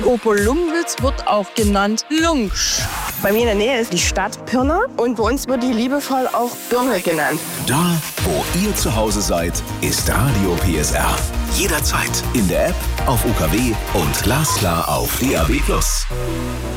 Oberlungwitz wird auch genannt Lungsch. Bei mir in der Nähe ist die Stadt Pirna und bei uns wird die liebevoll auch Birne genannt. Da, wo ihr zu Hause seid, ist Radio PSR. Jederzeit in der App, auf UKW und glasklar auf DAB+.